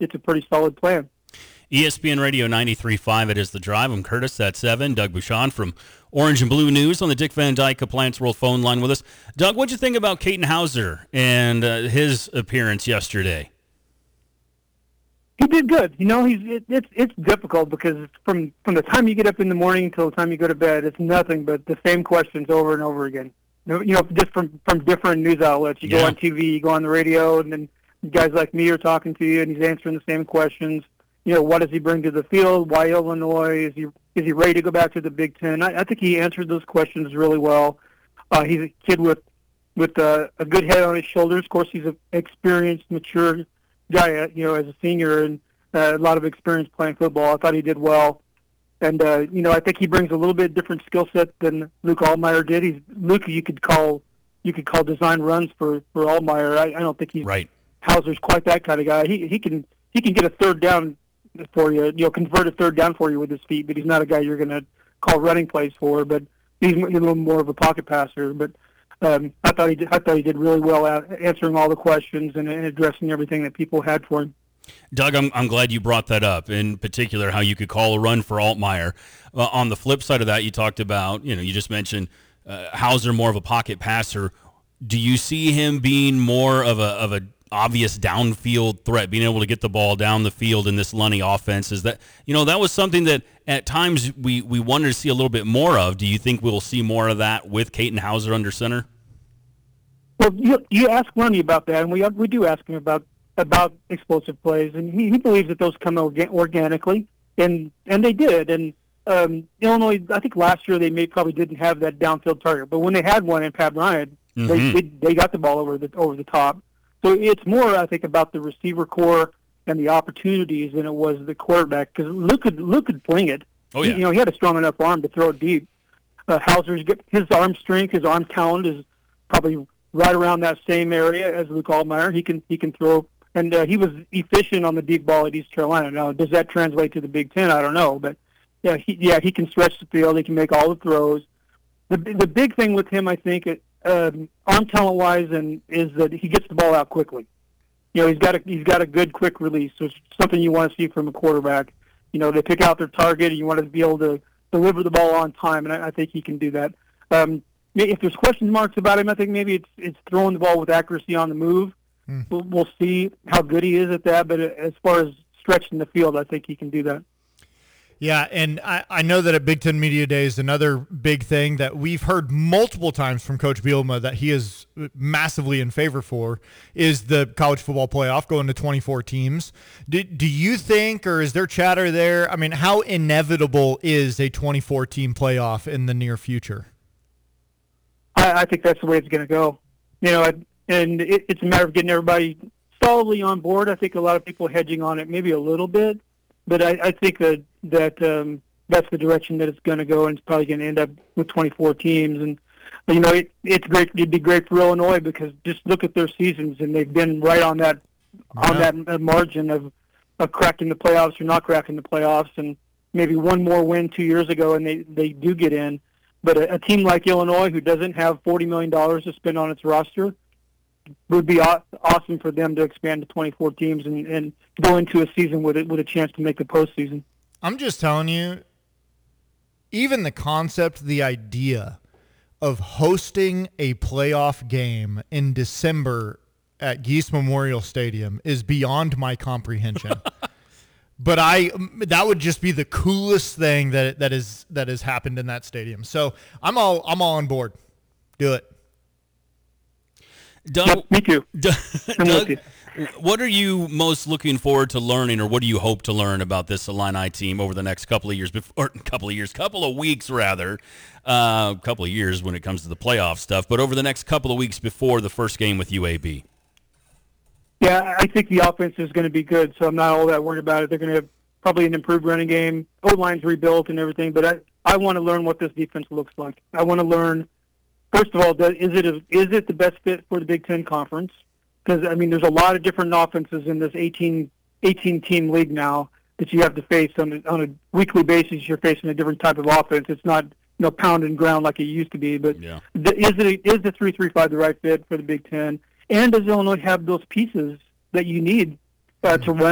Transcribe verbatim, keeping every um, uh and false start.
it's a pretty solid plan. E S P N Radio ninety-three point five, it is The Drive. I'm Curtis, that's Evan. Doug Bouchon from Orange and Blue News on the Dick Van Dyke Appliance World phone line with us. Doug, what'd you think about Katin Houser and uh, his appearance yesterday? He did good. You know, he's it, it's it's difficult because from from the time you get up in the morning till the time you go to bed, it's nothing but the same questions over and over again. You know, just from, from different news outlets. You Yeah. go on T V, you go on the radio, and then guys like me are talking to you, and he's answering the same questions. You know, what does he bring to the field? Why Illinois? Is he is he ready to go back to the Big Ten? I, I think he answered those questions really well. Uh, he's a kid with with uh, a good head on his shoulders. Of course, he's an experienced, mature guy. uh, You know, as a senior and uh, a lot of experience playing football. I thought he did well. And, uh, you know, I think he brings a little bit different skill set than Luke Altmyer did. He's Luke, you could call you could call design runs for, for Altmyer. I, I don't think he's Right. Hauser's quite that kind of guy. He he can he can get a third down for you, you know, convert a third down for you with his feet, but he's not a guy you're going to call running plays for. But he's a little more of a pocket passer. But um, I thought he did, I thought he did really well at answering all the questions and, and addressing everything that people had for him. Doug, I'm, I'm glad you brought that up, in particular how you could call a run for Altmyer. Uh, on the flip side of that, you talked about, you know, you just mentioned uh, Hauser more of a pocket passer. Do you see him being more of a of a obvious downfield threat, being able to get the ball down the field in this Lunny offense? Is that, you know, that was something that at times we, we wanted to see a little bit more of. Do you think we'll see more of that with Katin Hauser under center? Well, you, you ask Lunny about that, and we we do ask him about about explosive plays, and he, he believes that those come orga- organically, and and they did. And um, Illinois, I think last year they may probably didn't have that downfield target, but when they had one in Pat Bryant, Mm-hmm. they, they they got the ball over the over the top. So it's more, I think, about the receiver core and the opportunities than it was the quarterback, because Luke could Luke could fling it. Oh yeah. He, you know, he had a strong enough arm to throw it deep. Uh, Hauser's his arm strength, his arm talent is probably right around that same area as Luke Altmyer. He can he can throw. And uh, he was efficient on the deep ball at East Carolina. Now, does that translate to the Big Ten? I don't know, but yeah, he, yeah, he can stretch the field. He can make all the throws. The the big thing with him, I think, it, um, arm talent wise, and is that he gets the ball out quickly. You know, he's got a he's got a good quick release. So it's something you want to see from a quarterback. You know, they pick out their target, and you want to be able to deliver the ball on time, and I, I think he can do that. Um, if there's question marks about him, I think maybe it's it's throwing the ball with accuracy on the move. Mm. We'll, we'll see how good he is at that, but as far as stretching the field, I think he can do that. Yeah, and I, I know that at Big Ten Media Days, another big thing that we've heard multiple times from Coach Bielema that he is massively in favor for is the college football playoff going to twenty-four teams. Do, do you think, or is there chatter there? I mean, how inevitable is a twenty-four team playoff in the near future? I, I think that's the way it's going to go. You know, I, And it, it's a matter of getting everybody solidly on board. I think a lot of people hedging on it maybe a little bit, but I, I think that that um, that's the direction that it's going to go, and it's probably going to end up with twenty-four teams. And you know, it, it's great. It'd be great for Illinois because just look at their seasons, and they've been right on that yeah. on that uh, margin of of cracking the playoffs or not cracking the playoffs, and maybe one more win two years ago, and they they do get in. But a, a team like Illinois, who doesn't have forty million dollars to spend on its roster, would be aw- awesome for them to expand to twenty-four teams and, and go into a season with it with a chance to make the postseason. I'm just telling you, even the concept, the idea of hosting a playoff game in December at Geese Memorial Stadium is beyond my comprehension. But I that would just be the coolest thing that that is that has happened in that stadium. So I'm all I'm all on board. Do it. Doug, yep, me too. Doug, Doug, what are you most looking forward to learning, or what do you hope to learn about this Illini team over the next couple of years, before, or couple of years, couple of weeks rather, a uh, couple of years when it comes to the playoff stuff, but over the next couple of weeks before the first game with U A B? Yeah, I think the offense is going to be good, so I'm not all that worried about it. They're going to have probably an improved running game. O-line's rebuilt and everything, but I, I want to learn what this defense looks like. I want to learn. First of all, is it a, is it the best fit for the Big Ten Conference? Because, I mean, there's a lot of different offenses in this eighteen, eighteen-team league now that you have to face on a, on a weekly basis. You're facing a different type of offense. It's not, you know, pound and ground like it used to be. But yeah. the, is it is the three three five the right fit for the Big Ten? And does Illinois have those pieces that you need uh, to run